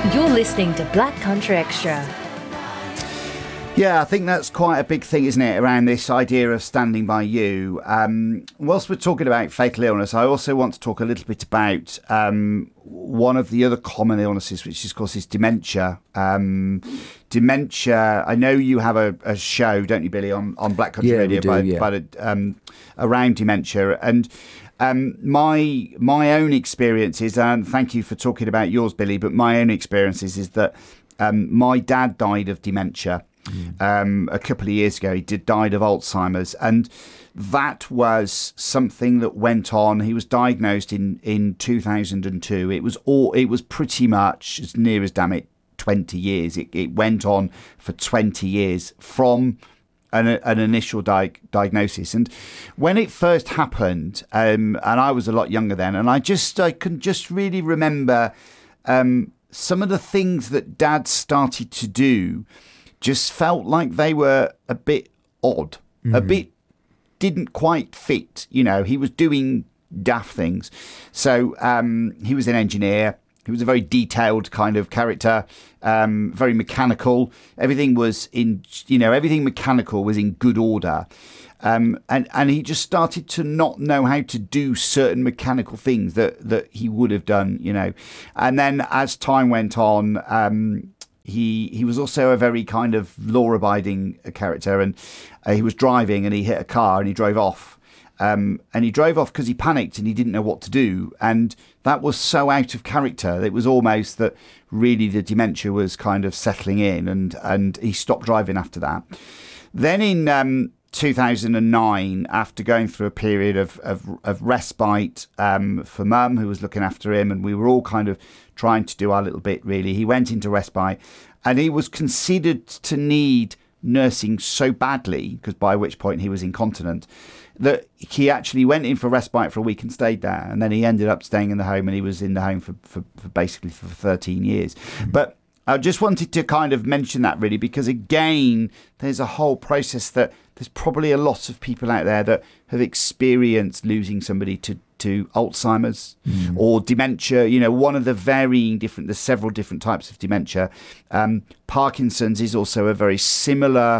You're listening to Black Country Extra. Yeah, I think that's quite a big thing, isn't it, around this idea of standing by you. Whilst we're talking about fatal illness, I also want to talk a little bit about one of the other common illnesses, which of course is dementia. Dementia, I know you have a show, don't you, Billy, on Black Country Radio around dementia. And my own experiences, and thank you for talking about yours, Billy, but my own experiences is that my dad died of dementia. A couple of years ago. He died of Alzheimer's, and that was something that went on. He was diagnosed in 2002. It was pretty much, as near as damn it, 20 years. It went on for 20 years from an initial diagnosis. And when it first happened, and I was a lot younger then, and I can just really remember some of the things that Dad started to do just felt like they were a bit odd, a bit didn't quite fit. You know, he was doing daft things. So he was an engineer. He was a very detailed kind of character, very mechanical. Everything mechanical was in good order. And he just started to not know how to do certain mechanical things that he would have done, you know. And then as time went on, he was also a very kind of law-abiding character, and he was driving and he hit a car and he drove off. And he drove off because he panicked and he didn't know what to do. And that was so out of character. It was almost that really the dementia was kind of settling in, and he stopped driving after that. Then in 2009, after going through a period of respite for Mum, who was looking after him, and we were all kind of trying to do our little bit, really, he went into respite, and he was considered to need nursing so badly, because by which point he was incontinent, that he actually went in for respite for a week and stayed there. And then he ended up staying in the home, and he was in the home for basically for 13 years. But I just wanted to kind of mention that, really, because again, there's a whole process that there's probably a lot of people out there that have experienced losing somebody to Alzheimer's or dementia. You know, one of the there's several different types of dementia. Parkinson's is also a very similar,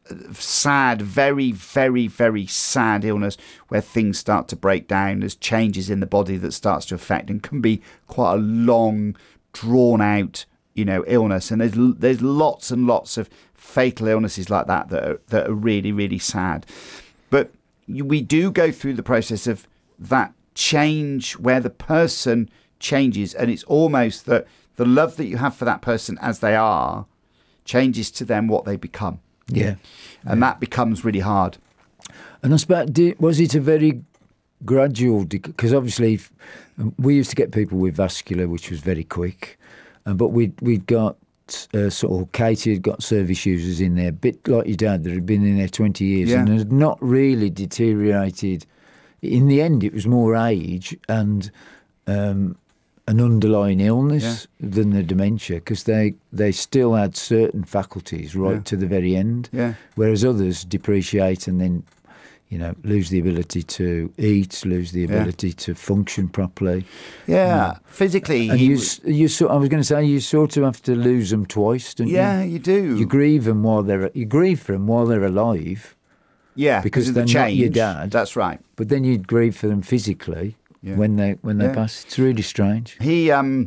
sad, very, very, very sad illness where things start to break down. There's changes in the body that starts to affect and can be quite a long, drawn out, you know, illness. And there's lots and lots of fatal illnesses like that are really, really sad. But we do go through the process of that change where the person changes, and it's almost that the love that you have for that person as they are changes to them what they become. Yeah. And that becomes really hard. And I suppose, was it a very gradual, because obviously we used to get people with vascular, which was very quick, but we'd got sort of Katie had got service users in there, a bit like your dad, that had been in there 20 years and had not really deteriorated. In the end, it was more age and an underlying illness than the dementia, because they still had certain faculties to the very end, whereas others depreciate and then, you know, lose the ability to eat, lose the ability to function properly. Physically. And I was going to say, you sort of have to lose them twice, don't you? Yeah, you do. You grieve them you grieve for them while they're alive. Yeah, because they're not your dad. That's right. But then you grieve for them physically when they pass. It's really strange. He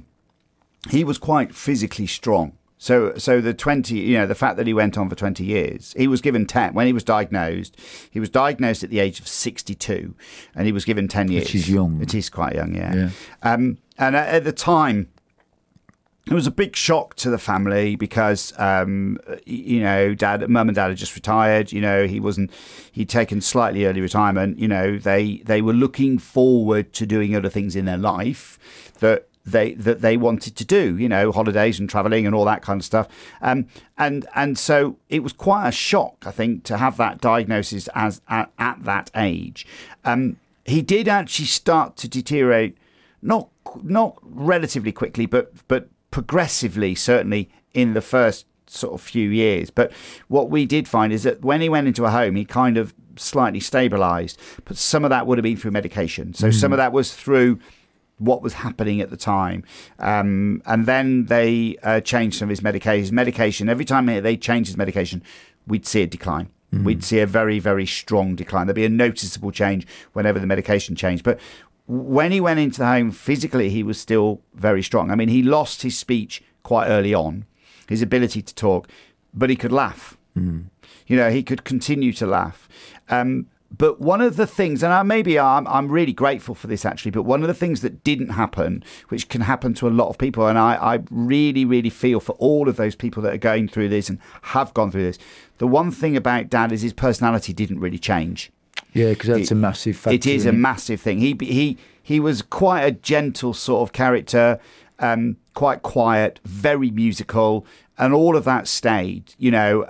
was quite physically strong. So the 20, you know, the fact that he went on for 20 years, he was given 10 when he was diagnosed. He was diagnosed at the age of 62, and he was given 10 years. Which is young. It is quite young, yeah. And at the time, it was a big shock to the family because, you know, Mum and Dad had just retired. You know, he'd taken slightly early retirement. You know, they were looking forward to doing other things in their life that they wanted to do, you know, holidays and travelling and all that kind of stuff. And so it was quite a shock, I think, to have that diagnosis at that age. He did actually start to deteriorate, not relatively quickly, but progressively, certainly in the first sort of few years. But what we did find is that when he went into a home, he kind of slightly stabilised, but some of that would have been through medication. So some of that was through what was happening at the time. And then they changed some of his medication. Every time they changed his medication, we'd see a decline. We'd see a very, very strong decline. There'd be a noticeable change whenever the medication changed. But when he went into the home, physically, he was still very strong. I mean, he lost his speech quite early on, his ability to talk, but he could laugh. He could continue to laugh. But one of the things, and I'm really grateful for this actually, but one of the things that didn't happen, which can happen to a lot of people, and I really, really feel for all of those people that are going through this and have gone through this, the one thing about Dad is his personality didn't really change. Yeah, because that's a massive factor. It is a massive thing. He was quite a gentle sort of character, quite quiet, very musical, and all of that stayed. He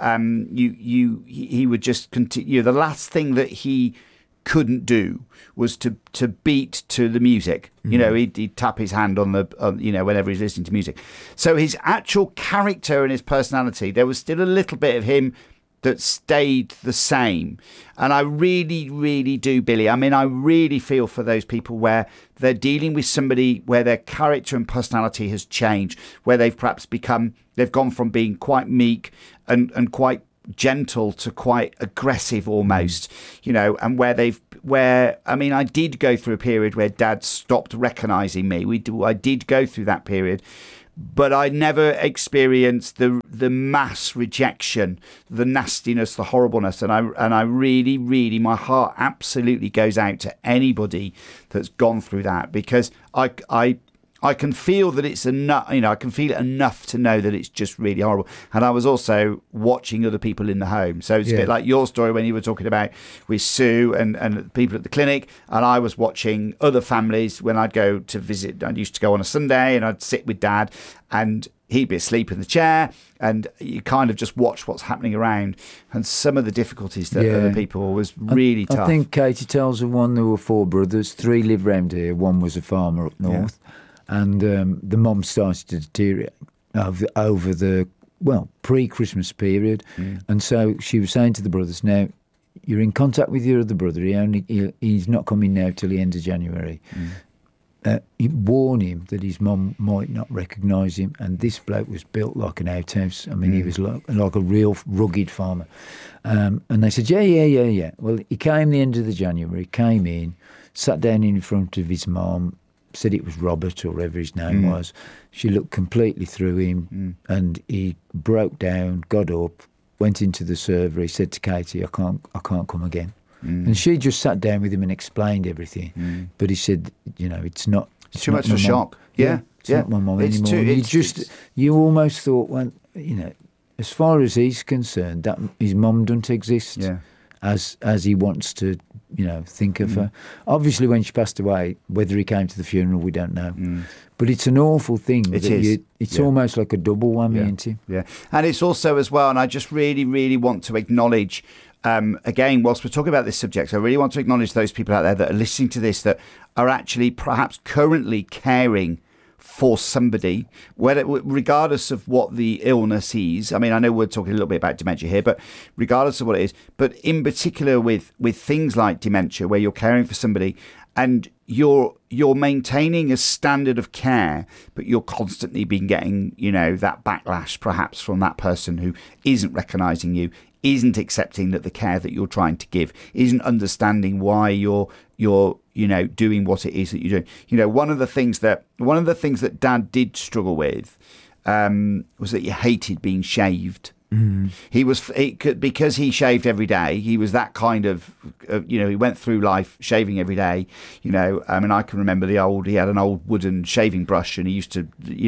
would just continue. The last thing that he couldn't do was to beat to the music. He'd tap his hand on whenever he's listening to music. So his actual character and his personality, there was still a little bit of him that stayed the same. And I really, really do, Billy. I mean, I really feel for those people where they're dealing with somebody where their character and personality has changed, where they've perhaps they've gone from being quite meek and quite gentle to quite aggressive almost, and I did go through a period where Dad stopped recognising me. I did go through that period. But I never experienced the mass rejection, the nastiness, the horribleness, and I really, really, my heart absolutely goes out to anybody that's gone through that, because I can feel that it's enough. I can feel it enough to know that it's just really horrible. And I was also watching other people in the home, so it's a bit like your story when you were talking about with Sue and people at the clinic, and I was watching other families when I'd go to visit. I used to go on a Sunday and I'd sit with Dad, and he'd be asleep in the chair, and you kind of just watch what's happening around, and some of the difficulties that other people was really tough. I think Katie tells of one. There were 4 brothers, 3 lived round here. One was a farmer up north. And the mum started to deteriorate over the, pre-Christmas period. And so she was saying to the brothers, now, you're in contact with your other brother. He's not coming now till the end of January. Warn him that his mum might not recognise him. And this bloke was built like an outhouse. I mean, he was like a real rugged farmer. And they said, yeah. Well, he came the end of the January, came in, sat down in front of his mum, said it was Robert or whatever his name was. She looked completely through him and he broke down, got up, went into the server. He said to Katie, I can't come again. And she just sat down with him and explained everything. But he said, it's not... It's too much of a shock. Yeah. It's not my mum anymore. You almost thought, well, as far as he's concerned, that his mum doesn't exist. Yeah. As he wants to, think of her. Obviously, when she passed away, whether he came to the funeral, we don't know. But it's an awful thing. It's almost like a double whammy, isn't it? Yeah, and it's also as well, and I just really, really want to acknowledge, again, whilst we're talking about this subject, I really want to acknowledge those people out there that are listening to this that are actually perhaps currently caring for somebody, regardless of what the illness is. I mean, I know we're talking a little bit about dementia here, but regardless of what it is, but in particular with things like dementia, where you're caring for somebody and you're maintaining a standard of care, but you're constantly been getting, that backlash perhaps from that person who isn't recognising you, isn't accepting that the care that you're trying to give, isn't understanding why you're doing what it is that you're doing. One of the things that Dad did struggle with was that he hated being shaved. Because he shaved every day. He was that kind of, he went through life shaving every day. I can remember he had an old wooden shaving brush, and he used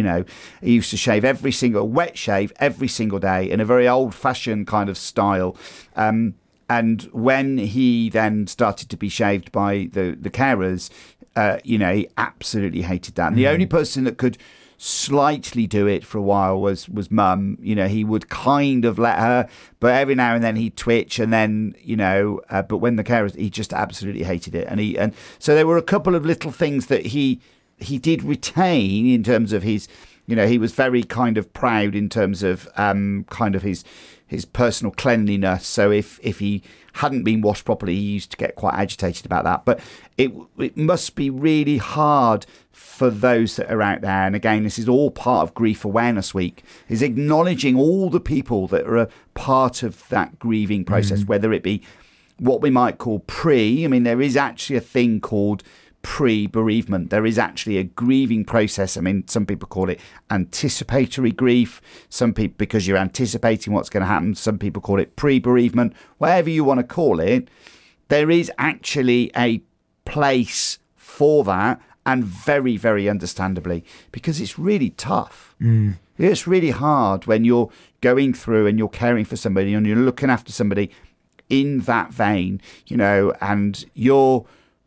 to shave wet shave every single day in a very old-fashioned kind of style. And when he then started to be shaved by the carers, he absolutely hated that. And the only person that could slightly do it for a while was Mum. He would kind of let her, but every now and then he'd twitch, and then but when the carers, he just absolutely hated it. And so there were a couple of little things that he did retain in terms of his You know, he was very kind of proud in terms of kind of his personal cleanliness. So if he hadn't been washed properly, he used to get quite agitated about that. But it must be really hard for those that are out there. And again, this is all part of Grief Awareness Week, is acknowledging all the people that are a part of that grieving process, whether it be what we might call I mean, there is actually a thing called pre-bereavement. There is actually a grieving process. I mean, some people call it anticipatory grief. Some people, because you're anticipating what's going to happen. Some people call it pre-bereavement. Whatever you want to call it, there is actually a place for that, and very, very understandably, because it's really tough. It's really hard when you're going through and you're caring for somebody and you're looking after somebody in that vein, you know, and you're,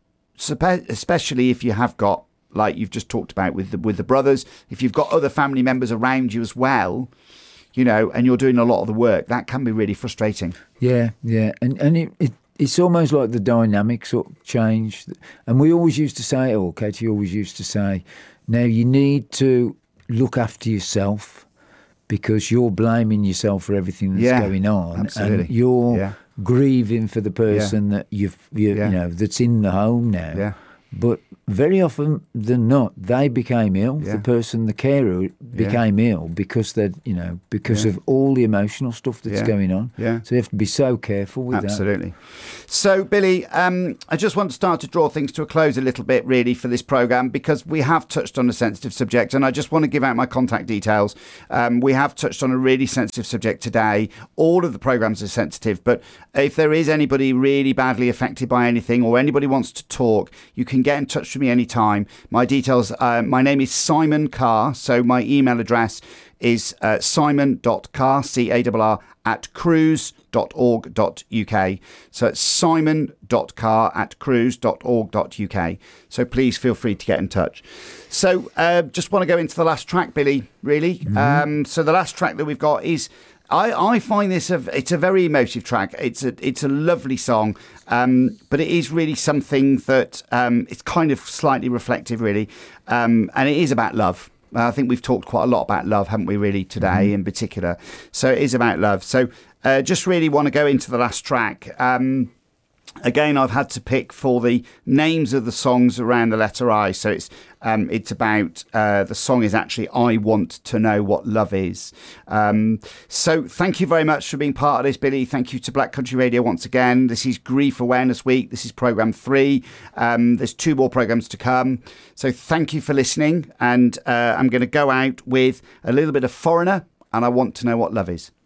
especially if you have got, like you've just talked about with the brothers, if you've got other family members around you as well, you know, and you're doing a lot of the work, that can be really frustrating. Yeah, and it's almost like the dynamics sort of change. And we always used to say, or Katie always used to say, now you need to look after yourself, because you're blaming yourself for everything that's going on. Absolutely. And you're grieving for the person that you know, that's in the home now. Yeah. But very often than not, they became ill. Yeah. The person, the carer, became ill because they, you know, because of all the emotional stuff that's going on. Yeah. So you have to be so careful with that. Absolutely. So, Billy, I just want to start to draw things to a close a little bit, really, for this programme, because we have touched on a sensitive subject, and I just want to give out my contact details. We have touched on a really sensitive subject today. All of the programmes are sensitive, but if there is anybody really badly affected by anything, or anybody wants to talk, you can get in touch with me anytime. My details, my name is Simon Carr, so my email address is simon.carr, C-A-R-R, @cruise.org.uk. So it's simon.carr @cruise.org.uk. So please feel free to get in touch. So just want to go into the last track, Billy, really. So the last track that we've got is, I find this it's a very emotive track. It's a lovely song, but it is really something that it's kind of slightly reflective, really, and it is about love. I think we've talked quite a lot about love, haven't we, really, today in particular. So it is about love. So just really want to go into the last track. Again, I've had to pick for the names of the songs around the letter I. So it's about, the song is actually I Want to Know What Love Is. So thank you very much for being part of this, Billy. Thank you to Black Country Radio once again. This is Grief Awareness Week. This is programme 3. There's 2 more programmes to come. So thank you for listening. And I'm going to go out with a little bit of Foreigner, and I Want to Know What Love Is.